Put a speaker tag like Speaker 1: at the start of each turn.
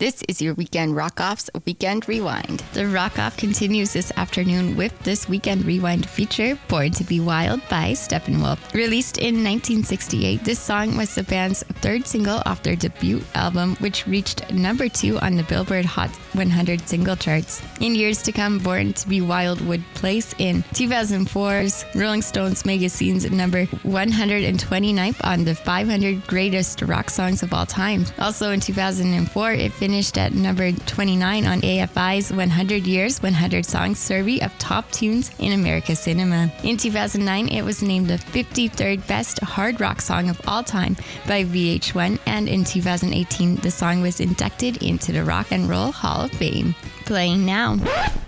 Speaker 1: This is your Weekend Rock-Off's Weekend Rewind. The Rock-Off continues this afternoon with this Weekend Rewind feature, Born to Be Wild by Steppenwolf. Released in 1968, this song was the band's third single off their debut album, which reached number 2 on the Billboard Hot 100 single charts. In years to come, Born to Be Wild would place in 2004's Rolling Stones magazine's number 129th on the 500 greatest rock songs of all time. Also in 2004, it finished at number 29 on AFI's 100 Years, 100 Songs survey of top tunes in America cinema. In 2009, it was named the 53rd best hard rock song of all time by VH1, and in 2018, the song was inducted into the Rock and Roll Hall of Fame. Playing now.